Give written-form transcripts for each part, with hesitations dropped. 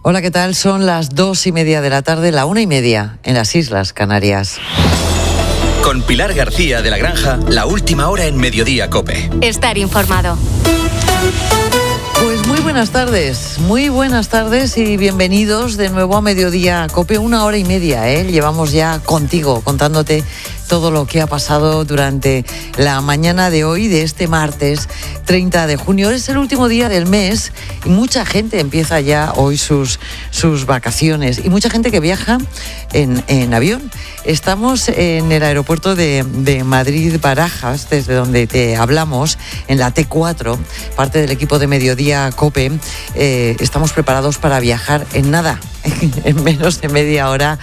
Hola, ¿qué tal? Son las 2:30 de la tarde, la 1:30 en las Islas Canarias. Con Pilar García de la Granja, la última hora en Mediodía COPE. Estar informado. Pues muy buenas tardes y bienvenidos de nuevo a Mediodía COPE, 1:30, Llevamos ya contigo contándote todo lo que ha pasado durante la mañana de hoy, de este martes 30 de junio. Es el último día del mes y mucha gente empieza ya hoy sus vacaciones y mucha gente que viaja en avión. Estamos en el aeropuerto de Madrid-Barajas, desde donde te hablamos, en la T4, parte del equipo de Mediodía COPE. Estamos preparados para viajar en nada, en menos de media hora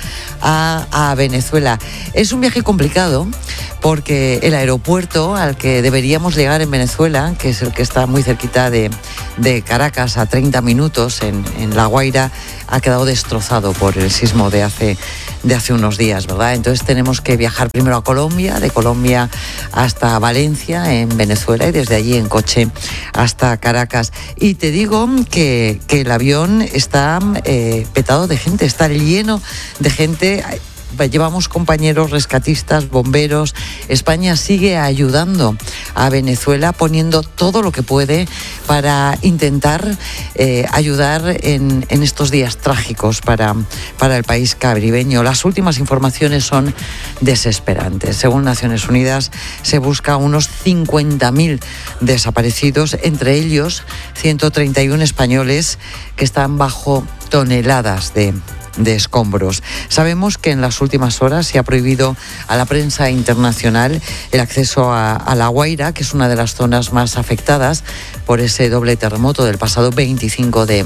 a Venezuela. Es un viaje complicado porque el aeropuerto al que deberíamos llegar en Venezuela, que es el que está muy cerquita de Caracas, a 30 minutos en La Guaira, ha quedado destrozado por el sismo de hace unos días, ¿verdad? Entonces tenemos que viajar primero a Colombia, de Colombia hasta Valencia, en Venezuela, y desde allí en coche hasta Caracas. Y te digo que el avión está petado de gente, está lleno de gente. Llevamos compañeros rescatistas, bomberos. España sigue ayudando a Venezuela, poniendo todo lo que puede para intentar ayudar en estos días trágicos para el país caribeño. Las últimas informaciones son desesperantes. Según Naciones Unidas, se busca unos 50.000 desaparecidos, entre ellos 131 españoles que están bajo toneladas de escombros. Sabemos que en las últimas horas se ha prohibido a la prensa internacional el acceso a La Guaira, que es una de las zonas más afectadas por ese doble terremoto del pasado 25 de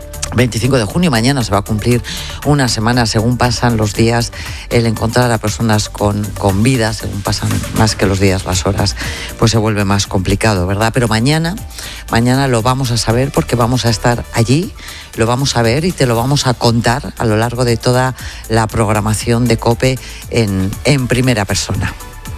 junio. Mañana se va a cumplir una semana, según pasan los días, el encontrar a personas con vida, según pasan más que los días, las horas, pues se vuelve más complicado, ¿verdad? Pero mañana lo vamos a saber, porque vamos a estar allí, lo vamos a ver y te lo vamos a contar a lo largo de toda la programación de COPE en primera persona.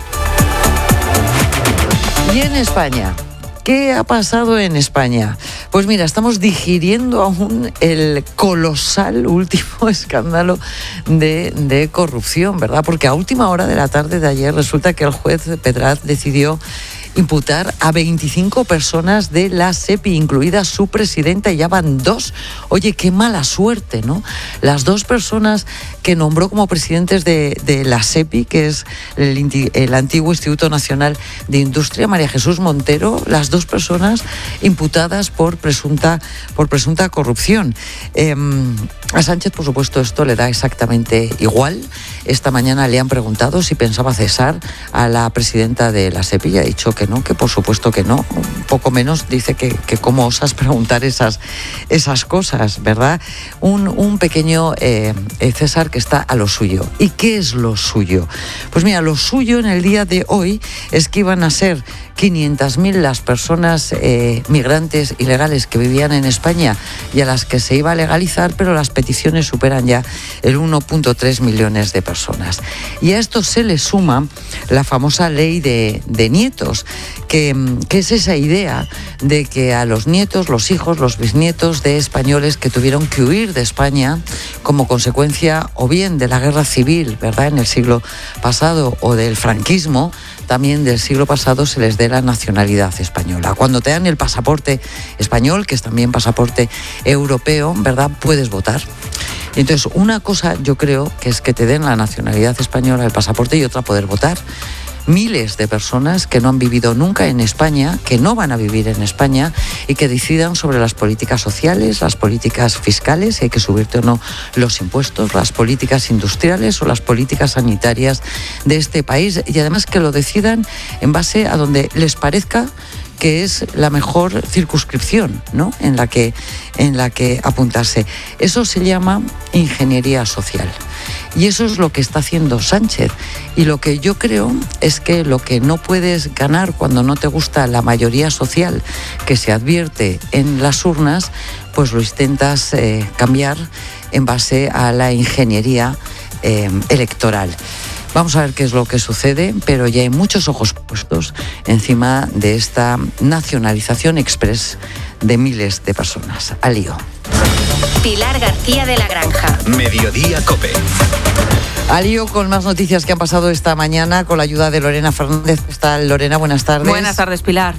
Y en España, ¿qué ha pasado en España? Pues mira, estamos digiriendo aún el colosal último escándalo de corrupción, ¿verdad? Porque a última hora de la tarde de ayer resulta que el juez Pedraz decidió imputar a 25 personas de la SEPI, incluida su presidenta, y ya van 2. Oye, qué mala suerte, ¿no? Las 2 personas que nombró como presidentes de la SEPI, que es el antiguo Instituto Nacional de Industria, María Jesús Montero, las 2 personas imputadas por presunta corrupción. A Sánchez, por supuesto, esto le da exactamente igual. Esta mañana le han preguntado si pensaba cesar a la presidenta de la SEPI y ha dicho que no, que por supuesto que no. Un poco menos dice que cómo osas preguntar esas cosas, ¿verdad? Un pequeño César que está a lo suyo. ¿Y qué es lo suyo? Pues mira, lo suyo en el día de hoy es que iban a ser 500.000 las personas migrantes ilegales que vivían en España y a las que se iba a legalizar, pero las peticiones superan ya el 1.3 millones de personas. Y a esto se le suma la famosa ley de nietos, que es esa idea de que a los nietos, los hijos, los bisnietos de españoles que tuvieron que huir de España como consecuencia o bien de la guerra civil, ¿verdad?, en el siglo pasado, o del franquismo, también del siglo pasado, se les dé la nacionalidad española. Cuando te dan el pasaporte español, que es también pasaporte europeo, ¿verdad?, puedes votar. Y entonces, una cosa yo creo que es que te den la nacionalidad española, el pasaporte, y otra poder votar. Miles de personas que no han vivido nunca en España, que no van a vivir en España, y que decidan sobre las políticas sociales, las políticas fiscales, si hay que subirte o no los impuestos, las políticas industriales o las políticas sanitarias de este país, y además que lo decidan en base a donde les parezca que es la mejor circunscripción, ¿no?, en la que apuntarse. Eso se llama ingeniería social. Y eso es lo que está haciendo Sánchez. Y lo que yo creo es que lo que no puedes ganar cuando no te gusta la mayoría social que se advierte en las urnas, pues lo intentas cambiar en base a la ingeniería electoral. Vamos a ver qué es lo que sucede, pero ya hay muchos ojos puestos encima de esta nacionalización express de miles de personas. Al lío. Pilar García de la Granja. Mediodía COPE. Al lío con más noticias que han pasado esta mañana con la ayuda de Lorena Fernández. ¿Qué tal, Lorena? Buenas tardes. Buenas tardes, Pilar.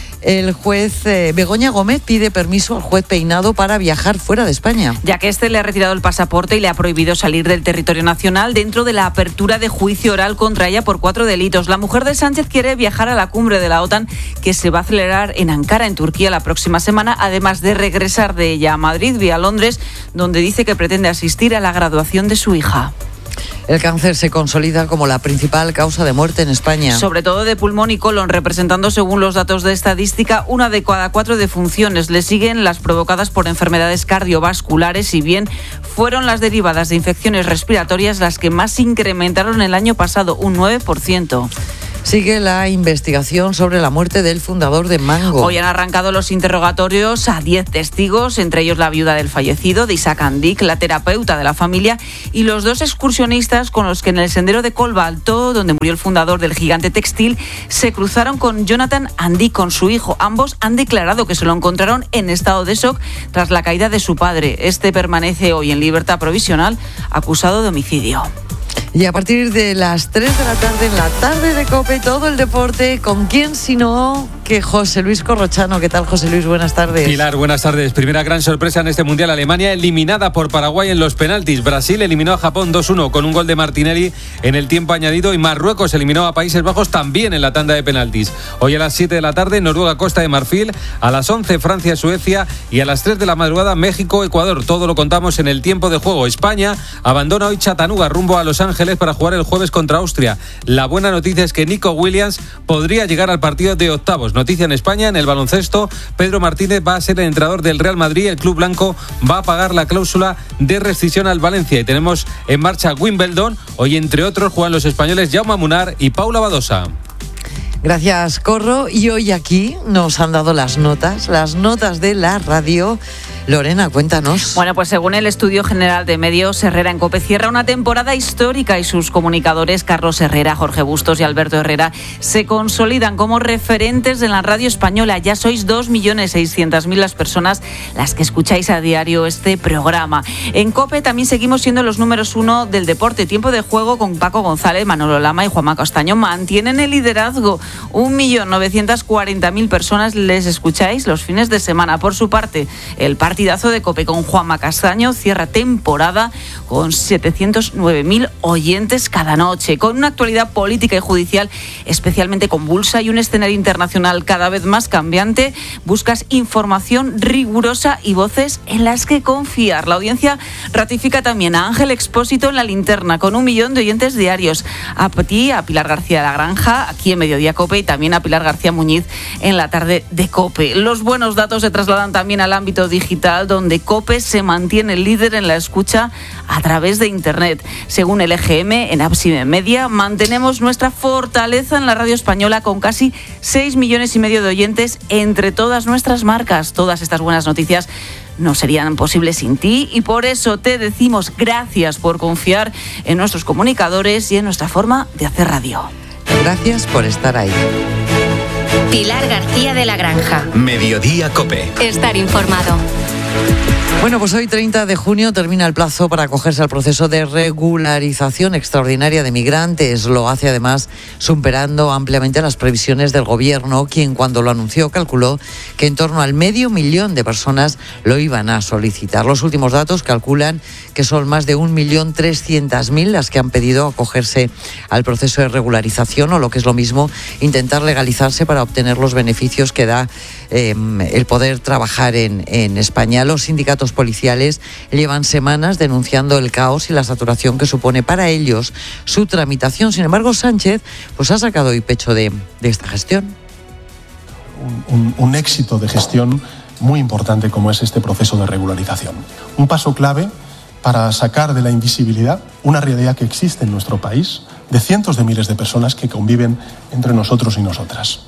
El juez Begoña Gómez pide permiso al juez Peinado para viajar fuera de España. Ya que este le ha retirado el pasaporte y le ha prohibido salir del territorio nacional dentro de la apertura de juicio oral contra ella por 4 delitos. La mujer de Sánchez quiere viajar a la cumbre de la OTAN que se va a celebrar en Ankara, en Turquía, la próxima semana, además de regresar de ella a Madrid vía Londres, donde dice que pretende asistir a la graduación de su hija. El cáncer se consolida como la principal causa de muerte en España. Sobre todo de pulmón y colon, representando, según los datos de estadística, 1 de cada 4 defunciones. Le siguen las provocadas por enfermedades cardiovasculares, si bien fueron las derivadas de infecciones respiratorias las que más se incrementaron el año pasado, un 9%. Sigue la investigación sobre la muerte del fundador de Mango. Hoy han arrancado los interrogatorios a 10 testigos, entre ellos la viuda del fallecido, de Isaac Andic, la terapeuta de la familia, y los 2 excursionistas con los que en el sendero de Colba Alto, donde murió el fundador del gigante textil, se cruzaron con Jonathan Andic, con su hijo. Ambos han declarado que se lo encontraron en estado de shock tras la caída de su padre. Este permanece hoy en libertad provisional, acusado de homicidio. Y a partir de las 3 de la tarde, en la tarde de COPE, todo el deporte, ¿con quién sino que José Luis Corrochano? ¿Qué tal, José Luis? Buenas tardes. Pilar, buenas tardes. Primera gran sorpresa en este Mundial. Alemania eliminada por Paraguay en los penaltis. Brasil eliminó a Japón 2-1 con un gol de Martinelli en el tiempo añadido y Marruecos eliminó a Países Bajos también en la tanda de penaltis. Hoy a las 7 de la tarde, Noruega-Costa de Marfil, a las 11 Francia-Suecia y a las 3 de la madrugada México-Ecuador. Todo lo contamos en el tiempo de juego. España abandona hoy Chattanooga rumbo a Los Ángeles para jugar el jueves contra Austria. La buena noticia es que Nico Williams podría llegar al partido de octavos. Noticia en España, en el baloncesto, Pedro Martínez va a ser el entrenador del Real Madrid. El club blanco va a pagar la cláusula de rescisión al Valencia. Y tenemos en marcha Wimbledon. Hoy, entre otros, juegan los españoles Jaume Munar y Paula Badosa. Gracias, Corro. Y hoy aquí nos han dado las notas de la radio. Lorena, cuéntanos. Bueno, pues según el Estudio General de Medios, Herrera en COPE cierra una temporada histórica y sus comunicadores Carlos Herrera, Jorge Bustos y Alberto Herrera se consolidan como referentes de la radio española. Ya sois 2.600.000 las personas las que escucháis a diario este programa. En COPE también seguimos siendo los números 1 del deporte. Tiempo de juego con Paco González, Manolo Lama y Juanma Castaño mantienen el liderazgo. 1.940.000 personas les escucháis los fines de semana. Por su parte, el partidazo de COPE con Juanma Castaño cierra temporada con 709.000 oyentes cada noche, con una actualidad política y judicial especialmente convulsa y un escenario internacional cada vez más cambiante. Buscas información rigurosa y voces en las que confiar. La audiencia ratifica también a Ángel Expósito en la linterna, con 1 millón de oyentes diarios. A ti, a Pilar García de la Granja, aquí en Mediodía COPE, y también a Pilar García Muñiz en la tarde de COPE. Los buenos datos se trasladan también al ámbito digital, donde COPE se mantiene líder en la escucha a través de Internet. Según el EGM, en Absime Media, mantenemos nuestra fortaleza en la radio española con casi 6,5 millones de oyentes entre todas nuestras marcas. Todas estas buenas noticias no serían posibles sin ti y por eso te decimos gracias por confiar en nuestros comunicadores y en nuestra forma de hacer radio. Gracias por estar ahí. Pilar García de la Granja. Mediodía COPE. Estar informado. Bueno, pues hoy 30 de junio termina el plazo para acogerse al proceso de regularización extraordinaria de migrantes. Lo hace además superando ampliamente las previsiones del Gobierno, quien cuando lo anunció calculó que en torno al 500.000 de personas lo iban a solicitar. Los últimos datos calculan que son más de 1.300.000 las que han pedido acogerse al proceso de regularización, o lo que es lo mismo, intentar legalizarse para obtener los beneficios que da el poder trabajar en España. Los sindicatos policiales llevan semanas denunciando el caos y la saturación que supone para ellos su tramitación. Sin embargo, Sánchez pues ha sacado hoy pecho de esta gestión. Un éxito de gestión muy importante como es este proceso de regularización. Un paso clave para sacar de la invisibilidad una realidad que existe en nuestro país de cientos de miles de personas que conviven entre nosotros y nosotras.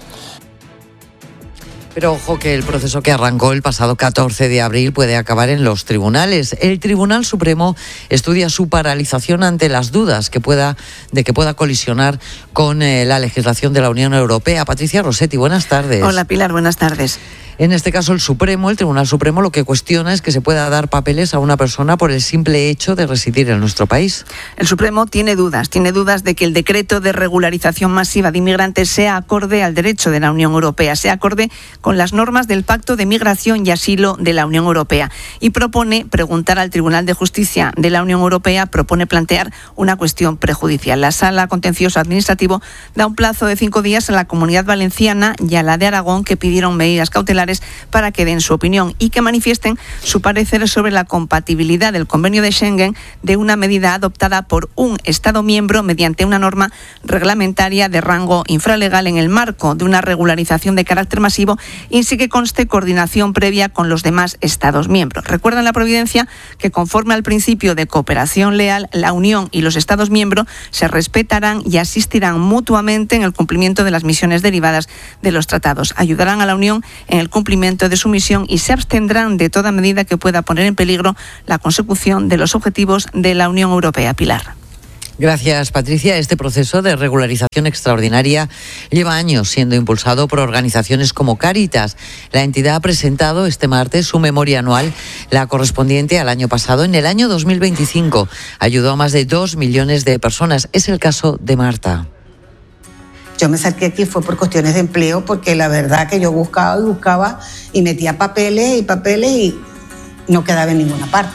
Pero ojo que el proceso que arrancó el pasado 14 de abril puede acabar en los tribunales. El Tribunal Supremo estudia su paralización ante las dudas de que pueda colisionar con la legislación de la Unión Europea. Patricia Rossetti, buenas tardes. Hola Pilar, buenas tardes. En este caso, el Tribunal Supremo, lo que cuestiona es que se pueda dar papeles a una persona por el simple hecho de residir en nuestro país. El Supremo tiene dudas de que el decreto de regularización masiva de inmigrantes sea acorde al derecho de la Unión Europea, sea acorde con las normas del Pacto de Migración y Asilo de la Unión Europea. Y propone preguntar al Tribunal de Justicia de la Unión Europea, propone plantear una cuestión prejudicial. La Sala Contencioso Administrativo da un plazo de 5 días a la Comunidad Valenciana y a la de Aragón, que pidieron medidas cautelares para que den su opinión y que manifiesten su parecer sobre la compatibilidad del Convenio de Schengen de una medida adoptada por un Estado miembro mediante una norma reglamentaria de rango infralegal en el marco de una regularización de carácter masivo y sin que conste coordinación previa con los demás Estados miembros. Recuerdan la Providencia que, conforme al principio de cooperación leal, la Unión y los Estados miembros se respetarán y asistirán mutuamente en el cumplimiento de las misiones derivadas de los tratados. Ayudarán a la Unión en el cumplimiento de su misión y se abstendrán de toda medida que pueda poner en peligro la consecución de los objetivos de la Unión Europea. Pilar. Gracias, Patricia. Este proceso de regularización extraordinaria lleva años siendo impulsado por organizaciones como Cáritas. La entidad ha presentado este martes su memoria anual, la correspondiente al año pasado. En el año 2025 ayudó a más de 2 millones de personas. Es el caso de Marta. Yo me saqué aquí fue por cuestiones de empleo, porque la verdad que yo buscaba y metía papeles y no quedaba en ninguna parte.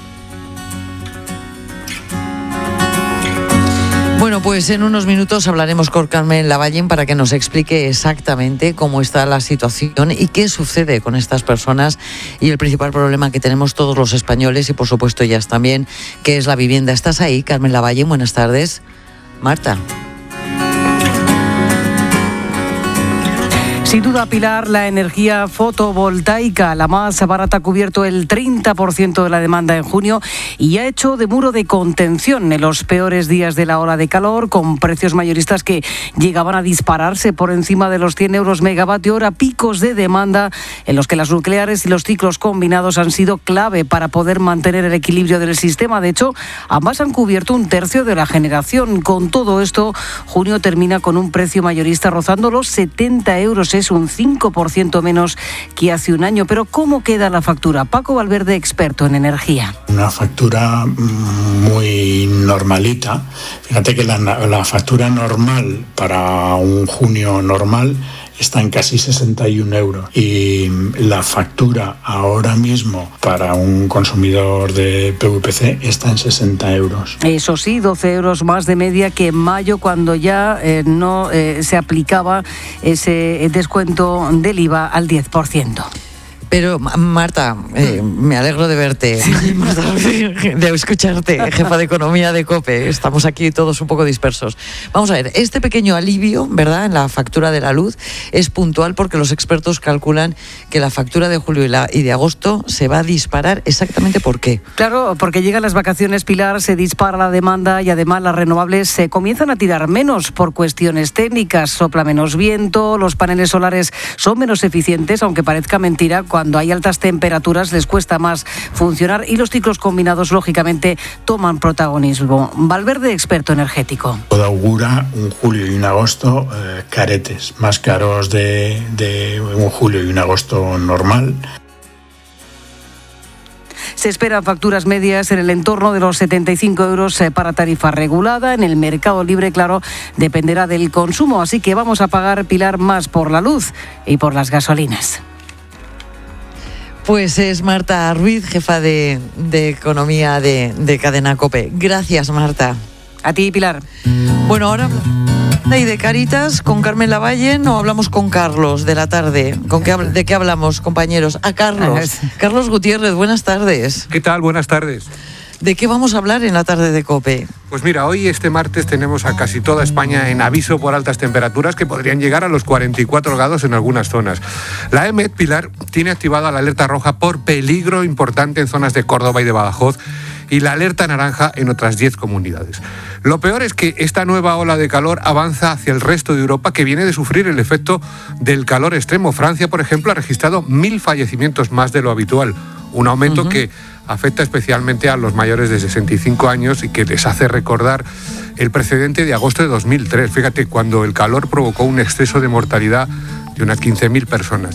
Bueno, pues en unos minutos hablaremos con Carmen Lavallén para que nos explique exactamente cómo está la situación y qué sucede con estas personas y el principal problema que tenemos todos los españoles y, por supuesto, ellas también, que es la vivienda. ¿Estás ahí, Carmen Lavallén? Buenas tardes. Marta. Sin duda, Pilar, la energía fotovoltaica, la más barata, ha cubierto el 30% de la demanda en junio y ha hecho de muro de contención en los peores días de la ola de calor, con precios mayoristas que llegaban a dispararse por encima de los 100 euros megavatio hora, picos de demanda en los que las nucleares y los ciclos combinados han sido clave para poder mantener el equilibrio del sistema. De hecho, ambas han cubierto un tercio de la generación. Con todo esto, junio termina con un precio mayorista rozando los 70 euros. Es un 5% menos que hace un año. Pero ¿cómo queda la factura? Paco Valverde, experto en energía. Una factura muy normalita. Fíjate que la factura normal para un junio normal está en casi 61 euros y la factura ahora mismo para un consumidor de PVPC está en 60 euros. Eso sí, 12 euros más de media que en mayo, cuando ya no se aplicaba ese descuento del IVA al 10%. Pero, Marta, me alegro de verte, de escucharte, jefa de economía de COPE. Estamos aquí todos un poco dispersos. Vamos a ver, este pequeño alivio, ¿verdad?, en la factura de la luz es puntual porque los expertos calculan que la factura de julio y de agosto se va a disparar. ¿Exactamente por qué? Claro, porque llegan las vacaciones, Pilar, se dispara la demanda y además las renovables se comienzan a tirar menos por cuestiones técnicas. Sopla menos viento, los paneles solares son menos eficientes, aunque parezca mentira. Cuando hay altas temperaturas les cuesta más funcionar y los ciclos combinados, lógicamente, toman protagonismo. Valverde, experto energético. Todo augura un julio y un agosto caretes, más caros de un julio y un agosto normal. Se esperan facturas medias en el entorno de los 75 euros para tarifa regulada. En el mercado libre, claro, dependerá del consumo. Así que vamos a pagar, Pilar, más por la luz y por las gasolinas. Pues es Marta Ruiz, jefa de economía de Cadena COPE. Gracias, Marta. A ti, Pilar. Bueno, ahora y de Cáritas con Carmen Lavallén, o hablamos con Carlos de la tarde. ¿De qué hablamos, compañeros? A Carlos. Carlos Gutiérrez, buenas tardes. ¿Qué tal? Buenas tardes. ¿De qué vamos a hablar en la tarde de COPE? Pues mira, hoy este martes tenemos a casi toda España en aviso por altas temperaturas que podrían llegar a los 44 grados en algunas zonas. La EMET, Pilar, tiene activada la alerta roja por peligro importante en zonas de Córdoba y de Badajoz y la alerta naranja en otras 10 comunidades. Lo peor es que esta nueva ola de calor avanza hacia el resto de Europa, que viene de sufrir el efecto del calor extremo. Francia, por ejemplo, ha registrado 1.000 fallecimientos más de lo habitual, un aumento que afecta especialmente a los mayores de 65 años y que les hace recordar el precedente de agosto de 2003. Fíjate, cuando el calor provocó un exceso de mortalidad de unas 15.000 personas.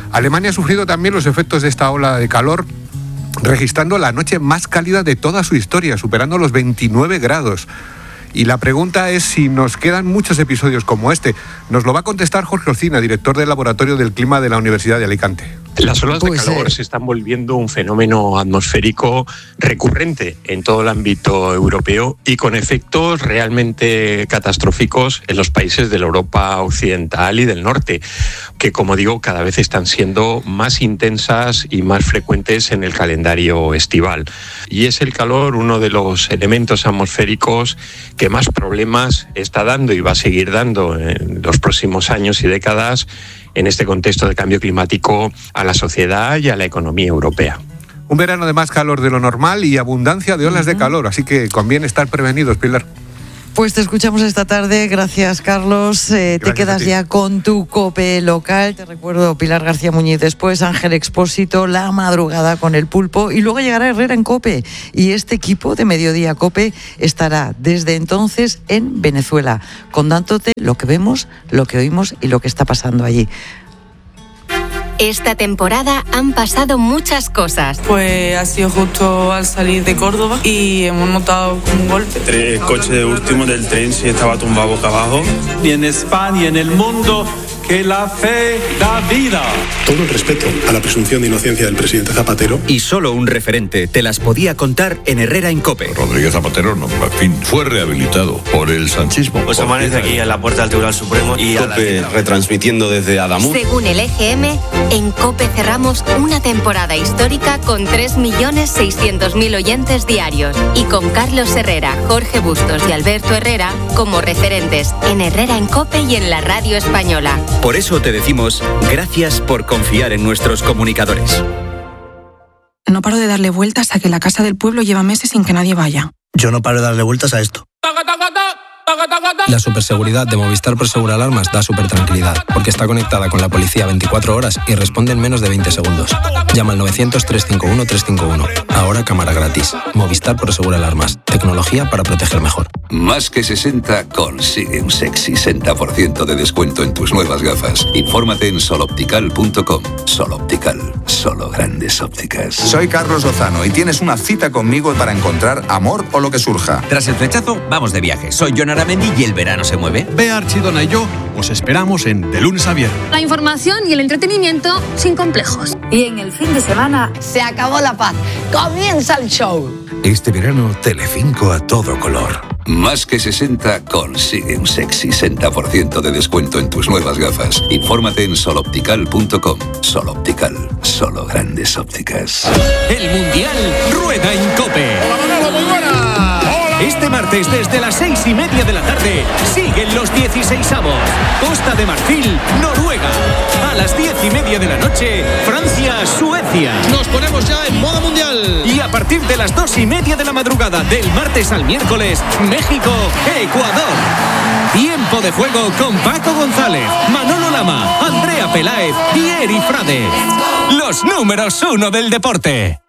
Alemania ha sufrido también los efectos de esta ola de calor, registrando la noche más cálida de toda su historia, superando los 29 grados. Y la pregunta es si nos quedan muchos episodios como este. Nos lo va a contestar Jorge Orcina, director del Laboratorio del Clima de la Universidad de Alicante. Las olas de calor se están volviendo un fenómeno atmosférico recurrente en todo el ámbito europeo y con efectos realmente catastróficos en los países de la Europa occidental y del norte, que, como digo, cada vez están siendo más intensas y más frecuentes en el calendario estival. Y es el calor uno de los elementos atmosféricos que más problemas está dando y va a seguir dando en los próximos años y décadas en este contexto de cambio climático a la sociedad y a la economía europea. Un verano de más calor de lo normal y abundancia de olas de calor, así que conviene estar prevenidos, Pilar. Pues te escuchamos esta tarde, gracias Carlos, te quedas ya con tu COPE local, te recuerdo Pilar García Muñiz, después Ángel Expósito, La Madrugada con El Pulpo y luego llegará Herrera en COPE y este equipo de Mediodía COPE estará desde entonces en Venezuela, contándote lo que vemos, lo que oímos y lo que está pasando allí. Esta temporada han pasado muchas cosas. Pues ha sido justo al salir de Córdoba y hemos notado un golpe. El coche último del tren se estaba tumbado boca abajo. Y en España y en el mundo, que la fe da vida. Todo el respeto a la presunción de inocencia del presidente Zapatero. Y solo un referente te las podía contar en Herrera en COPE. Rodríguez Zapatero, no, en fin, fue rehabilitado por el sanchismo. Pues amanece aquí en la puerta del Tribunal Supremo y COPE retransmitiendo desde Adamuz. Según el EGM, en COPE cerramos una temporada histórica con 3.600.000 oyentes diarios y con Carlos Herrera, Jorge Bustos y Alberto Herrera como referentes en Herrera en COPE y en la radio española. Por eso te decimos gracias por confiar en nuestros comunicadores. No paro de darle vueltas a que la casa del pueblo lleva meses sin que nadie vaya. Yo no paro de darle vueltas a esto. La superseguridad de Movistar Prosegur Alarmas da supertranquilidad, porque está conectada con la policía 24 horas y responde en menos de 20 segundos. Llama al 900-351-351. Ahora cámara gratis. Movistar Prosegur Alarmas. Tecnología para proteger mejor. Más que 60 consigue un sexy 60% de descuento en tus nuevas gafas. Infórmate en soloptical.com. Sol Optical. Solo grandes ópticas. Soy Carlos Lozano y tienes una cita conmigo para encontrar amor o lo que surja. Tras el flechazo, vamos de viaje. Soy Jon Aramendi y el verano se mueve. Bea Archidona y yo os esperamos en De Lunes a Viernes. La información y el entretenimiento sin complejos. Y en el fin de semana se acabó la paz. Comienza el show. Este verano, Telecinco a todo color. Más que 60 consigue un sexy 60% de descuento en tus nuevas gafas. Infórmate en soloptical.com. Sol Optical. Solo grandes ópticas. El Mundial rueda en COPE. ¡Hola, muy buena! Este martes desde las 6:30 de la tarde siguen los 16avos. Costa de Marfil, Noruega. A las 10:30 de la noche, Francia, Suecia. Nos ponemos ya en modo mundial. Y a partir de las 2:30 de la madrugada del martes al miércoles, México, Ecuador. Tiempo de juego con Paco González, Manolo Lama, Andrea Peláez y Eri Frade. Los números 1 del deporte.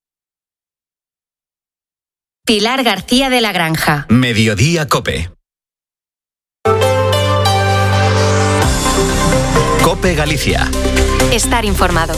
Pilar García de la Granja. Mediodía COPE. COPE Galicia. Estar informado.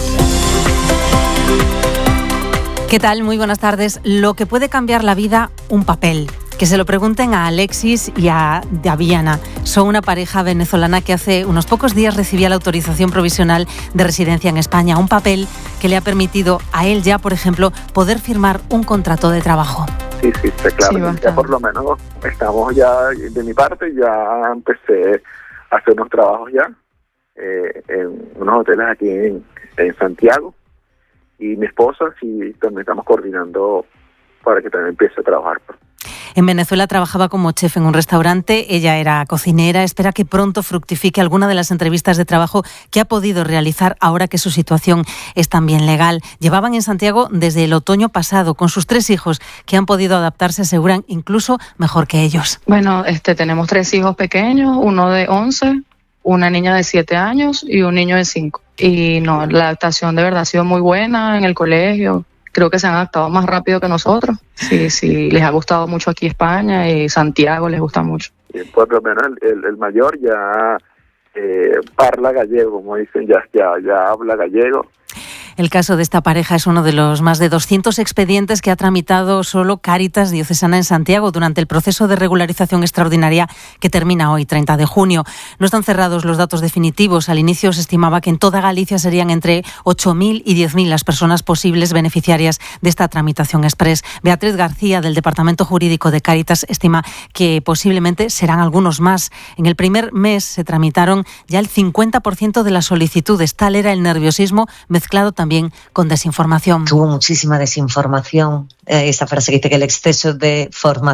¿Qué tal? Muy buenas tardes. Lo que puede cambiar la vida, un papel. Que se lo pregunten a Alexis y a Viana. Son una pareja venezolana que hace unos pocos días recibía la autorización provisional de residencia en España. Un papel que le ha permitido a él ya, por ejemplo, poder firmar un contrato de trabajo. Sí, está claro. Sí, ya por lo menos estamos ya, de mi parte, ya empecé a hacer unos trabajos ya en unos hoteles aquí en Santiago. Y mi esposa sí también estamos coordinando para que también empiece a trabajar. En Venezuela trabajaba como chef en un restaurante, ella era cocinera, espera que pronto fructifique alguna de las entrevistas de trabajo que ha podido realizar ahora que su situación es también legal. Llevaban en Santiago desde el otoño pasado con sus 3 hijos que han podido adaptarse, aseguran, incluso mejor que ellos. Bueno, tenemos 3 hijos pequeños, uno de 11, una niña de 7 años y un niño de 5. Y no, la adaptación de verdad ha sido muy buena en el colegio. Creo que se han adaptado más rápido que nosotros. Sí, les ha gustado mucho aquí España y Santiago les gusta mucho. Por lo menos el mayor ya parla gallego, como dicen, ya habla gallego. El caso de esta pareja es uno de los más de 200 expedientes que ha tramitado solo Cáritas Diocesana en Santiago durante el proceso de regularización extraordinaria que termina hoy, 30 de junio. No están cerrados los datos definitivos. Al inicio se estimaba que en toda Galicia serían entre 8.000 y 10.000 las personas posibles beneficiarias de esta tramitación express. Beatriz García, del Departamento Jurídico de Cáritas, estima que posiblemente serán algunos más. En el primer mes se tramitaron ya el 50% de las solicitudes. Tal era el nerviosismo mezclado también con desinformación. Hubo muchísima desinformación. Esa frase que dice que el exceso de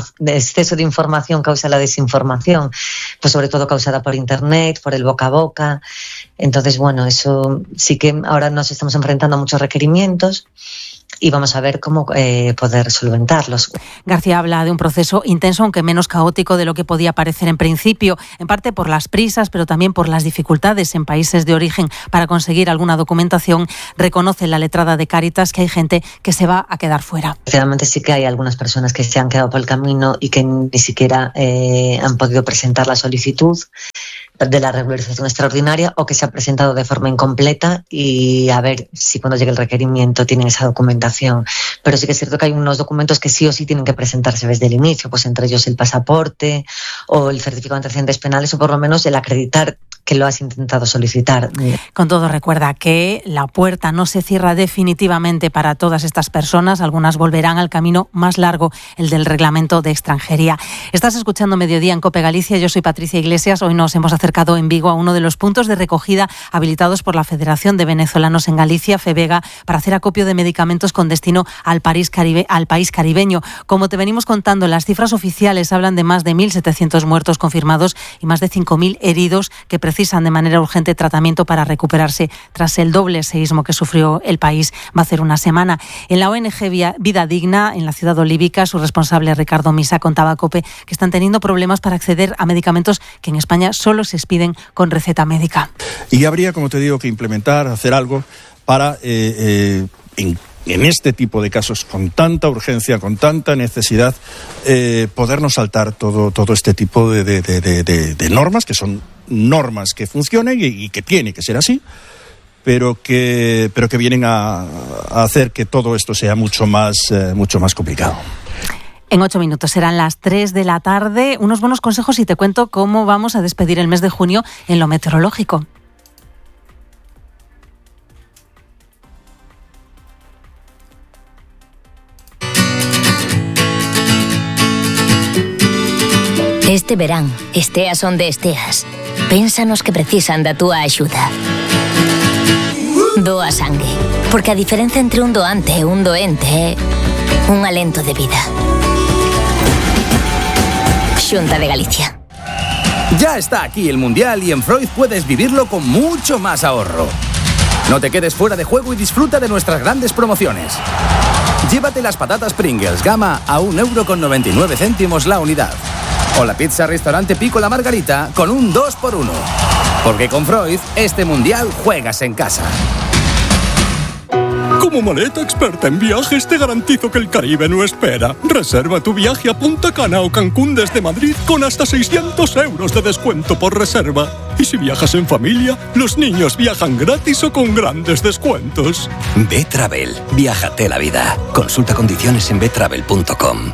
información causa la desinformación, pues sobre todo causada por Internet, por el boca a boca. Entonces, bueno, eso sí que ahora nos estamos enfrentando a muchos requerimientos y vamos a ver cómo poder solventarlos. García habla de un proceso intenso, aunque menos caótico de lo que podía parecer en principio, en parte por las prisas, pero también por las dificultades en países de origen para conseguir alguna documentación. Reconoce la letrada de Cáritas que hay gente que se va a quedar fuera. Realmente sí que hay algunas personas que se han quedado por el camino y que ni siquiera han podido presentar la solicitud de la regularización extraordinaria, o que se ha presentado de forma incompleta, y a ver si cuando llegue el requerimiento tienen esa documentación. Pero sí que es cierto que hay unos documentos que sí o sí tienen que presentarse desde el inicio, pues entre ellos el pasaporte o el certificado de antecedentes penales, o por lo menos el acreditar que lo has intentado solicitar. Con todo, recuerda que la puerta no se cierra definitivamente para todas estas personas. Algunas volverán al camino más largo, el del reglamento de extranjería. Estás escuchando Mediodía en COPE Galicia. Yo soy Patricia Iglesias. Hoy nos hemos acercado en Vigo a uno de los puntos de recogida habilitados por la Federación de Venezolanos en Galicia, FEVEGA, para hacer acopio de medicamentos con destino al país caribeño. Como te venimos contando, las cifras oficiales hablan de más de 1.700 muertos confirmados y más de 5.000 heridos que precisan de manera urgente tratamiento para recuperarse tras el doble seísmo que sufrió el país va a hacer una semana. En la ONG Vida Digna, en la ciudad olívica, su responsable Ricardo Misa contaba a COPE que están teniendo problemas para acceder a medicamentos que en España solo se expiden con receta médica. Y habría, como te digo, que implementar, hacer algo para en este tipo de casos con tanta urgencia, con tanta necesidad, podernos saltar todo este tipo de normas, que son normas que funcionen y que tiene que ser así, pero que vienen a hacer que todo esto sea mucho más complicado. En 8 minutos serán las 3 de la tarde. Unos buenos consejos y te cuento cómo vamos a despedir el mes de junio en lo meteorológico. Este verán, esteas onde esteas, pénsanos que precisan da túa axuda. Doa sangue, porque a diferencia entre un doante e un doente é un alento de vida. Xunta de Galicia. Ya está aquí el Mundial y en Freud puedes vivirlo con mucho más ahorro. No te quedes fuera de juego y disfruta de nuestras grandes promociones. Llévate las patatas Pringles Gama a 1,99 € la unidad. O la pizza Restaurante Pico la Margarita con un 2x1. Porque con Freud, este Mundial juegas en casa. Como maleta experta en viajes, te garantizo que el Caribe no espera. Reserva tu viaje a Punta Cana o Cancún desde Madrid con hasta 600 € de descuento por reserva. Y si viajas en familia, los niños viajan gratis o con grandes descuentos. B-Travel. Viájate la vida. Consulta condiciones en betravel.com.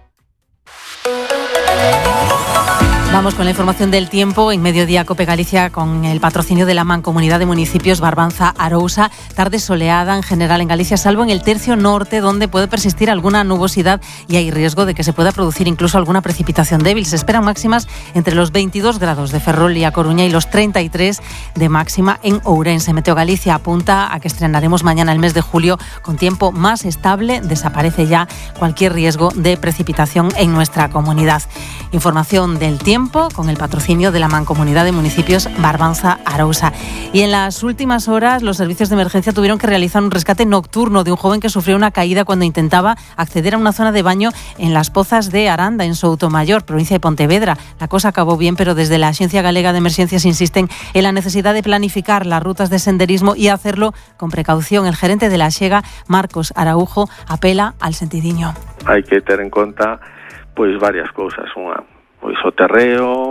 Vamos con la información del tiempo en Mediodía COPE Galicia con el patrocinio de la Mancomunidad de Municipios Barbanza-Arousa. Tarde soleada en general en Galicia, salvo en el tercio norte, donde puede persistir alguna nubosidad y hay riesgo de que se pueda producir incluso alguna precipitación débil. Se esperan máximas entre los 22 grados de Ferrol y A Coruña y los 33 de máxima en Ourense. Meteo Galicia apunta a que estrenaremos mañana el mes de julio con tiempo más estable. Desaparece ya cualquier riesgo de precipitación en nuestra comunidad. Información del tiempo con el patrocinio de la Mancomunidad de Municipios Barbanza-Arousa. Y en las últimas horas los servicios de emergencia tuvieron que realizar un rescate nocturno de un joven que sufrió una caída cuando intentaba acceder a una zona de baño en las Pozas de Aranda, en Soutomayor, provincia de Pontevedra. La cosa acabó bien, pero desde la Axencia Galega de Emergencias insisten en la necesidad de planificar las rutas de senderismo y hacerlo con precaución. El gerente de la Axega, Marcos Araujo, apela al sentidiño. Hai que ter en conta varias cousas. Unha, o terreo,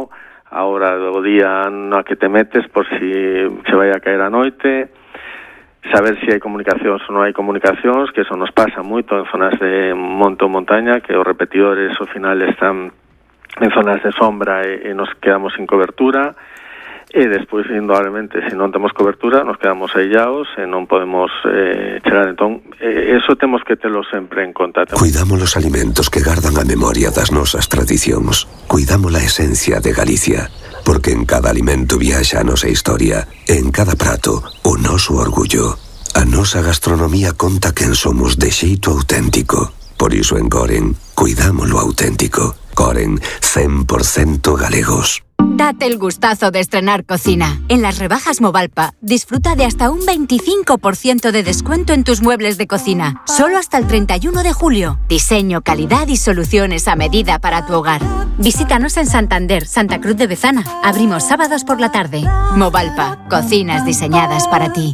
a hora do día na que te metes por si se vai a caer a noite, saber se hai comunicacións ou non hai comunicacións, que eso nos pasa moito en zonas de monte ou montaña, que os repetidores ao final están en zonas de sombra e nos quedamos sin cobertura, e despois, indudablemente, se non temos cobertura, nos quedamos aillados e non podemos chegar. Entón, eso temos que telo sempre en conta. Cuidamos los alimentos que gardan a memoria das nosas tradicións. Cuidamos la esencia de Galicia, porque en cada alimento viaxa a nosa historia, e en cada prato o noso orgullo. A nosa gastronomía conta quen somos de xeito auténtico. Por iso en Coren, cuidamos lo auténtico. Coren, 100% galegos. Date el gustazo de estrenar cocina. En las rebajas Movalpa, disfruta de hasta un 25% de descuento en tus muebles de cocina. Solo hasta el 31 de julio. Diseño, calidad y soluciones a medida para tu hogar. Visítanos en Santander, Santa Cruz de Bezana. Abrimos sábados por la tarde. Movalpa, cocinas diseñadas para ti.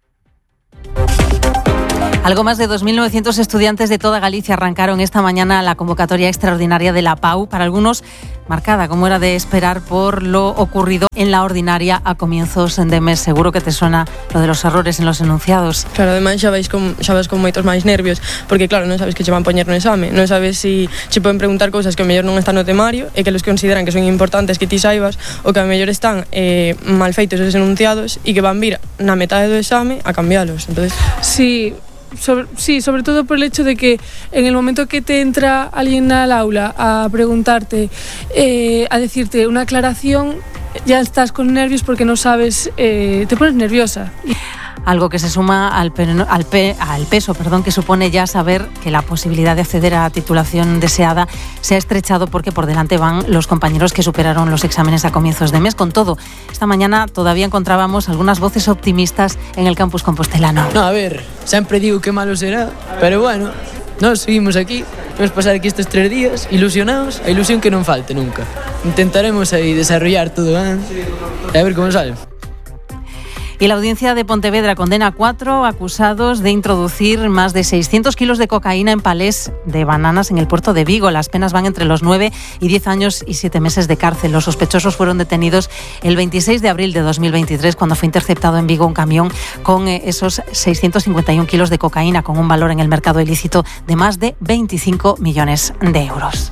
Algo más de 2.900 estudiantes de toda Galicia arrancaron esta mañana la convocatoria extraordinaria de la PAU, para algunos marcada, como era de esperar, por lo ocurrido en la ordinaria a comienzos de mes. Seguro que te suena lo de los errores en los enunciados. Claro, además xa vas con moitos máis nervios, porque claro, non sabes que che van poñer no exame, non sabes si che poden preguntar cousas que ao mellor non están no temario e que los consideran que son importantes que ti saibas, ou que ao mellor están mal feitos esos enunciados e que van vir na metade do exame a cambialos. Entonces, sí, sobre todo por el hecho de que en el momento que te entra alguien al aula a preguntarte, a decirte una aclaración, ya estás con nervios porque no sabes, te pones nerviosa. Algo que se suma al peso que supone ya saber que la posibilidad de acceder a la titulación deseada se ha estrechado, porque por delante van los compañeros que superaron los exámenes a comienzos de mes. Con todo, esta mañana todavía encontrábamos algunas voces optimistas en el campus compostelano. No, a ver, siempre digo que malo será, pero bueno, nos seguimos aquí, vamos a pasar aquí estos 3 días ilusionados, a ilusión que non falte nunca. Intentaremos aí desarrollar todo, a ver cómo sale. Y la audiencia de Pontevedra condena a 4 acusados de introducir más de 600 kilos de cocaína en palés de bananas en el puerto de Vigo. Las penas van entre los 9 y 10 años y 7 meses de cárcel. Los sospechosos fueron detenidos el 26 de abril de 2023, cuando fue interceptado en Vigo un camión con esos 651 kilos de cocaína, con un valor en el mercado ilícito de más de 25 millones de euros.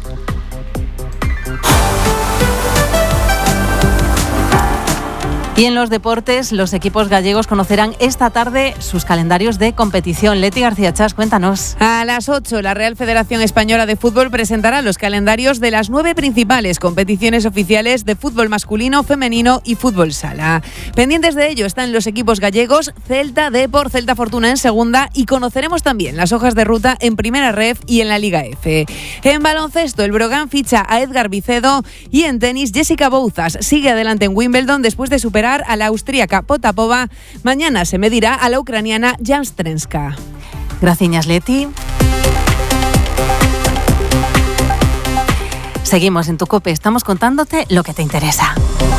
Y en los deportes, los equipos gallegos conocerán esta tarde sus calendarios de competición. Leti García Chas, cuéntanos. A las 8, la Real Federación Española de Fútbol presentará los calendarios de las 9 principales competiciones oficiales de fútbol masculino, femenino y fútbol sala. Pendientes de ello están los equipos gallegos, Celta, Depor, Celta Fortuna en segunda, y conoceremos también las hojas de ruta en Primera Ref y en la Liga F. En baloncesto, el Brogan ficha a Edgar Vicedo, y en tenis, Jessica Bouzas sigue adelante en Wimbledon después de superar a la austríaca Potapova. Mañana se medirá a la ucraniana Janstrenska. Gracias, Leti. Seguimos en tu COPE, estamos contándote lo que te interesa.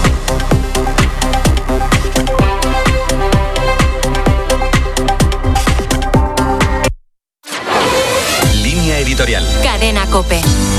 Línea editorial. Cadena COPE.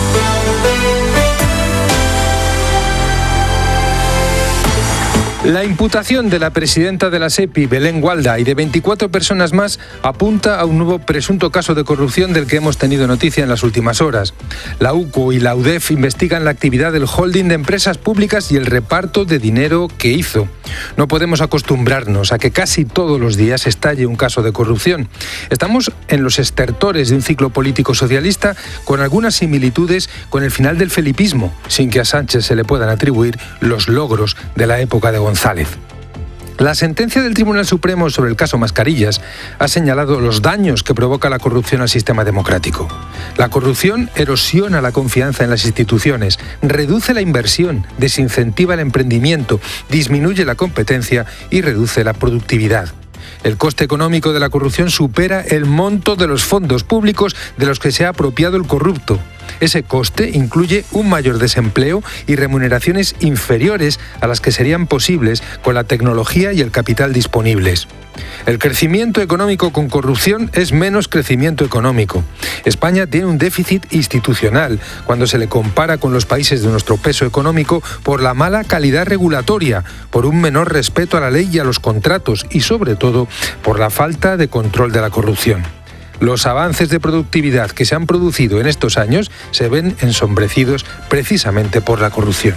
La imputación de la presidenta de la SEPI, Belén Gualda, y de 24 personas más apunta a un nuevo presunto caso de corrupción del que hemos tenido noticia en las últimas horas. La UCO y la UDEF investigan la actividad del holding de empresas públicas y el reparto de dinero que hizo. No podemos acostumbrarnos a que casi todos los días estalle un caso de corrupción. Estamos en los estertores de un ciclo político socialista con algunas similitudes con el final del felipismo, sin que a Sánchez se le puedan atribuir los logros de la época de González. La sentencia del Tribunal Supremo sobre el caso Mascarillas ha señalado los daños que provoca la corrupción al sistema democrático. La corrupción erosiona la confianza en las instituciones, reduce la inversión, desincentiva el emprendimiento, disminuye la competencia y reduce la productividad. El coste económico de la corrupción supera el monto de los fondos públicos de los que se ha apropiado el corrupto. Ese coste incluye un mayor desempleo y remuneraciones inferiores a las que serían posibles con la tecnología y el capital disponibles. El crecimiento económico con corrupción es menos crecimiento económico. España tiene un déficit institucional cuando se le compara con los países de nuestro peso económico por la mala calidad regulatoria, por un menor respeto a la ley y a los contratos y, sobre todo, por la falta de control de la corrupción. Los avances de productividad que se han producido en estos años se ven ensombrecidos precisamente por la corrupción.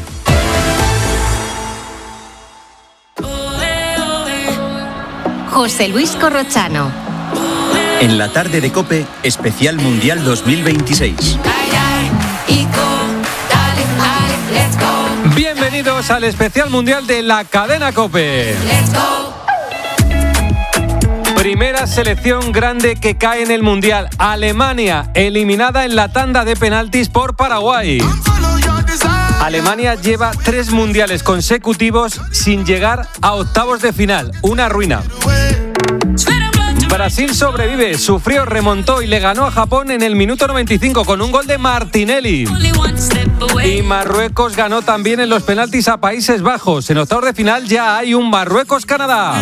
José Luis Corrochano. En la tarde de COPE, especial Mundial 2026. Bienvenidos al especial mundial de la cadena COPE. Primera selección grande que cae en el mundial. Alemania, eliminada en la tanda de penaltis por Paraguay. Alemania lleva 3 mundiales consecutivos sin llegar a octavos de final. Una ruina. Brasil sobrevive, sufrió, remontó y le ganó a Japón en el minuto 95 con un gol de Martinelli. Y Marruecos ganó también en los penaltis a Países Bajos. En octavos de final ya hay un Marruecos-Canadá.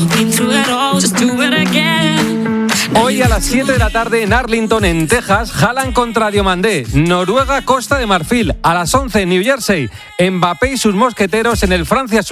Hoy a las 7 de la tarde en Arlington, en Texas, Haaland contra Diomandé. Noruega, Costa de Marfil. A las 11 en New Jersey, Mbappé y sus mosqueteros en el Francia